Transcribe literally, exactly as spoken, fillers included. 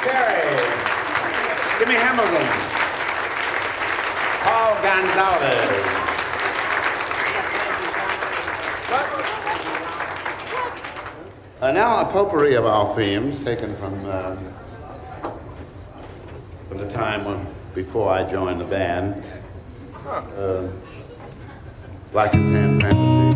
Terry, Jimmy Hamilton, Paul Gonzalez. Uh, now a potpourri of our themes taken from, uh, from the time when, before I joined the band. Uh, Black and Tan Fantasy.